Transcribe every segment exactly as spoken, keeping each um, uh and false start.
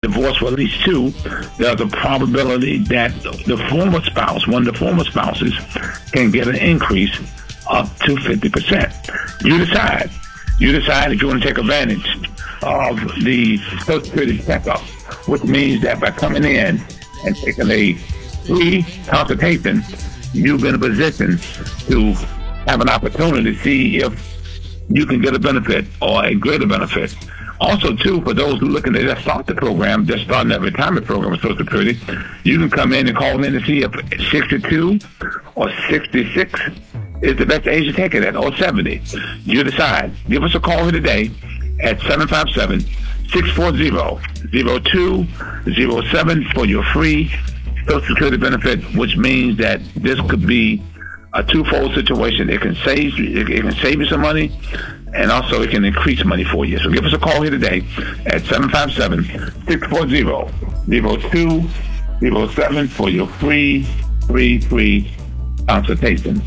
divorced for at least two, there's a probability that the former spouse, one of the former spouses, can get an increase up to fifty percent. You decide. You decide if you want to take advantage of the Social Security checkup, which means that by coming in and taking a free consultation, you've been in a position to have an opportunity to see if you can get a benefit or a greater benefit. Also, too, for those who are looking to just start the program, just starting that retirement program with Social Security, you can come in and call in to see if sixty-two or sixty-six is the best age to take it at, or seventy. You decide. Give us a call here today at seven five seven, six four zero, zero two zero seven for your free Social Security benefit, which means that this could be a twofold situation. It can save it can save you some money, and also it can increase money for you. So give us a call here today at seven five seven, six four zero, zero two zero seven for your free, free, free consultation.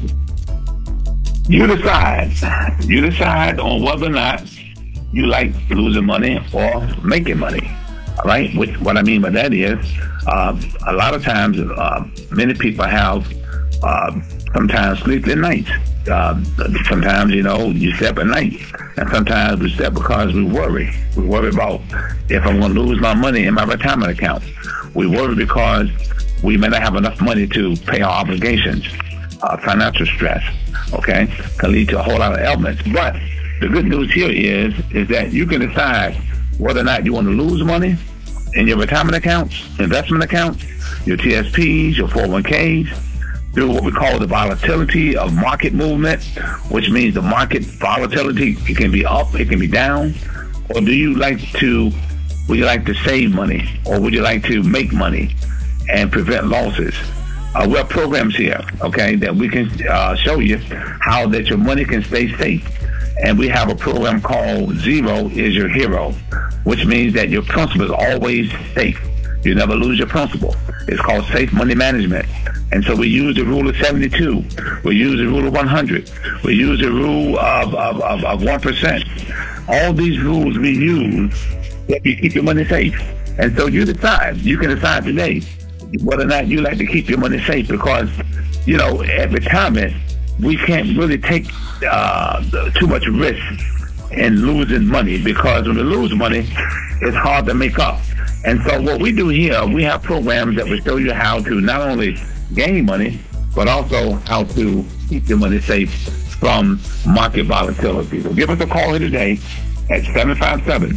You decide. You decide on whether or not you like losing money or making money. All right? Which, what I mean by that is, uh, a lot of times, uh, many people have uh, sometimes sleepless nights. Uh, sometimes, you know, you step at night. And sometimes we step because we worry. We worry about if I'm going to lose my money in my retirement account. We worry because we may not have enough money to pay our obligations. Uh, financial stress, okay, can lead to a whole lot of ailments. But the good news here is, is that you can decide whether or not you want to lose money in your retirement accounts, investment accounts, your T S Ps, your four oh one Ks, through what we call the volatility of market movement, which means the market volatility, it can be up, it can be down. Or do you like to, would you like to save money, or would you like to make money and prevent losses? Uh, we have programs here, okay, that we can uh, show you how that your money can stay safe. And we have a program called Zero is Your Hero, which means that your principal is always safe. You never lose your principal. It's called Safe Money Management. And so we use the rule of seventy-two. We use the rule of one hundred. We use the rule of, of, of, of one percent. All these rules we use that you keep your money safe. And so you decide. You can decide today whether or not you like to keep your money safe, because, you know, at retirement, we can't really take uh, too much risk in losing money, because when we lose money, it's hard to make up. And so what we do here, we have programs that will show you how to not only gain money, but also how to keep your money safe from market volatility. So give us a call here today at seven five seven,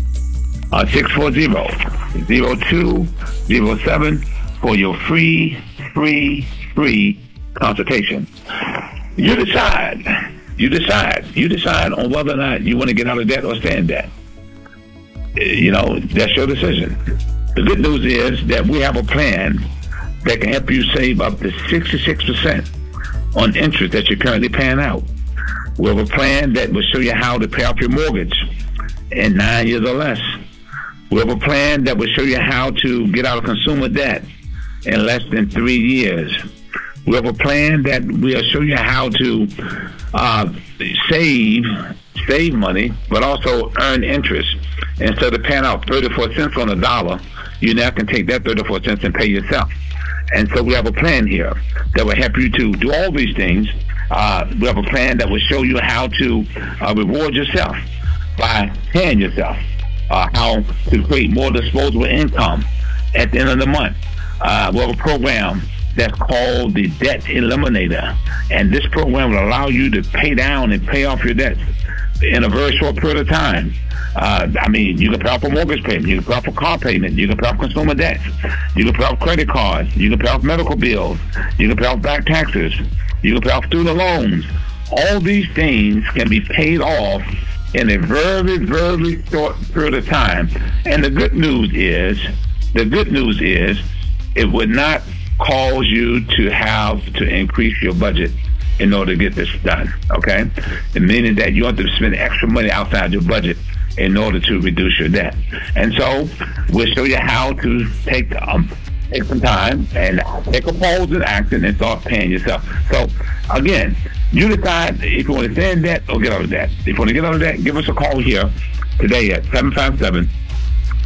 six four zero, zero two zero seven for your free, free, free consultation. You decide. You decide. You decide on whether or not you want to get out of debt or stay in debt. You know, that's your decision. The good news is that we have a plan that can help you save up to sixty-six percent on interest that you're currently paying out. We have a plan that will show you how to pay off your mortgage in nine years or less. We have a plan that will show you how to get out of consumer debt in less than three years. We have a plan that will show you how to uh, save save money, but also earn interest. Instead of paying out thirty-four cents on a dollar, you now can take that thirty-four cents and pay yourself. And so we have a plan here that will help you to do all these things. Uh, we have a plan that will show you how to uh, reward yourself by paying yourself, uh, how to create more disposable income at the end of the month. Uh, we have a program that's called the Debt Eliminator. And this program will allow you to pay down and pay off your debts in a very short period of time. Uh, I mean, you can pay off a mortgage payment, you can pay off a car payment, you can pay off consumer debts, you can pay off credit cards, you can pay off medical bills, you can pay off back taxes, you can pay off student loans. All these things can be paid off in a very, very short period of time. And the good news is, the good news is, it would not cause you to have to increase your budget in order to get this done, okay? It meaning that you have to spend extra money outside your budget in order to reduce your debt. And so we'll show you how to take um, take some time and take a pause in action and start paying yourself. So again, you decide if you want to stay in debt or get out of debt. If you want to get out of debt, give us a call here today at seven five seven,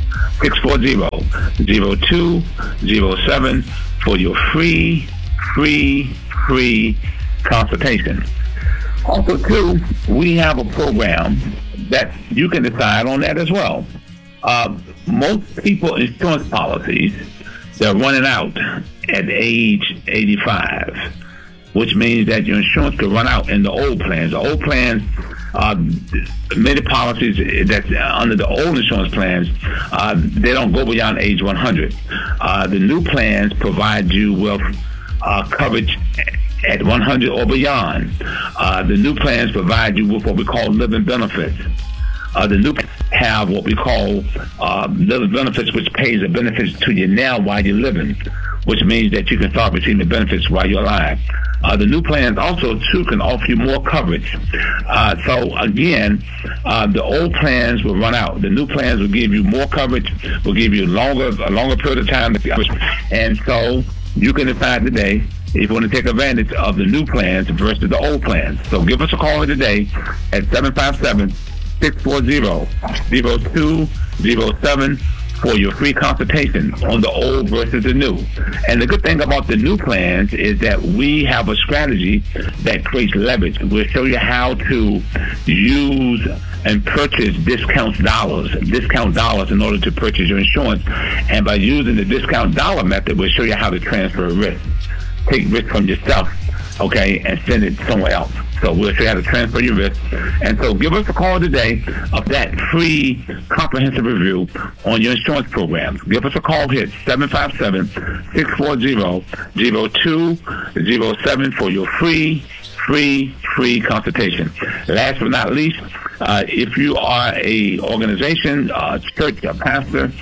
six four zero, zero two zero seven for your free, free, free consultation. Also, too, we have a program that you can decide on that as well. Uh, most people insurance policies, they're running out at age eighty-five, which means that your insurance could run out in the old plans. The old plans, uh, many policies that's under the old insurance plans, uh, they don't go beyond age one hundred. Uh, the new plans provide you with uh, coverage at one hundred or beyond. Uh, the new plans provide you with what we call living benefits. Uh, the new plans have what we call uh, living benefits, which pays the benefits to you now while you're living, which means that you can start receiving the benefits while you're alive. Uh, the new plans also, too, can offer you more coverage. Uh, so, again, uh, the old plans will run out. The new plans will give you more coverage, will give you longer, a longer period of time. And so you can decide today if you want to take advantage of the new plans versus the old plans. So give us a call today at seven five seven, six four zero, zero two zero seven for your free consultation on the old versus the new. And the good thing about the new plans is that we have a strategy that creates leverage. We'll show you how to use and purchase discount dollars, discount dollars in order to purchase your insurance. And by using the discount dollar method, we'll show you how to transfer risk. Take risk from yourself, okay, and send it somewhere else. So we'll show you how to transfer your risk. And so give us a call today of that free comprehensive review on your insurance programs. Give us a call here at seven five seven, six four zero, zero two zero seven for your free, free, free consultation. Last but not least, uh, if you are a organization, uh, church, a pastor,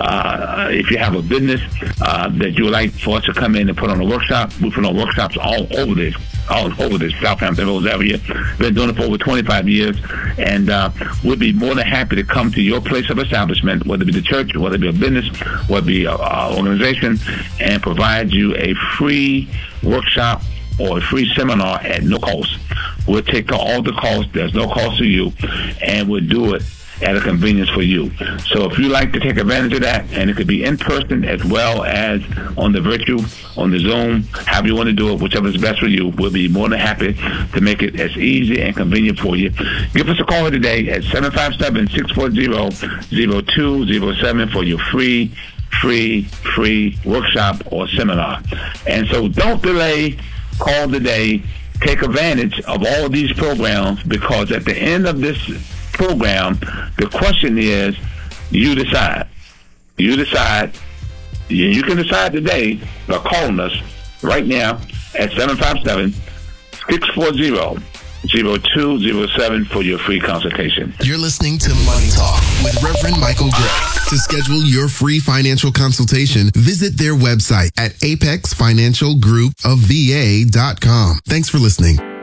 uh, if you have a business uh, that you would like for us to come in and put on a workshop, we put on workshops all over this. all over the Southampton Roads area. Been doing it for over twenty-five years, and uh, we'd be more than happy to come to your place of establishment, whether it be the church, whether it be a business, whether it be an organization, and provide you a free workshop or a free seminar at no cost. We'll take all the costs. There's no cost to you, and we'll do it at a convenience for you. So if you like to take advantage of that, and it could be in person as well as on the virtual, on the Zoom, however you want to do it, whichever is best for you, we'll be more than happy to make it as easy and convenient for you. Give us a call today at seven five seven, six four zero, zero two zero seven for your free, free, free workshop or seminar. And so don't delay. Call today. Take advantage of all of these programs, because at the end of this program, the question is, you decide. You decide. You can decide today by calling us right now at seven five seven, six four zero, zero two zero seven for your free consultation. You're listening to Money Talk with Reverend Michael Gray. To schedule your free financial consultation, visit their website at apex financial group of v a dot com. Thanks for listening.